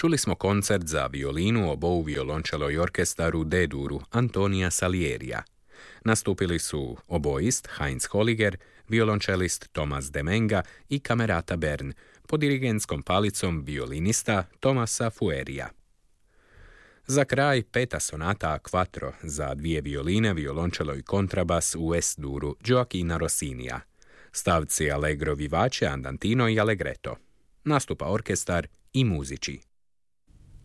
Čuli smo koncert za violinu, obou, violončelo i orkestar u D-duru Antonija Salierija. Nastupili su oboist Heinz Holliger, violončelist Thomas Demenga i kamerata Bern, pod dirigentskom palicom violinista Tomasa Fuerija. Za kraj peta sonata a quattro za dvije violine, violončelo i kontrabas u S-duru Gioachina Rossinija. Stavci Allegro vivace, andantino i allegretto. Nastupa orkestar i muziči.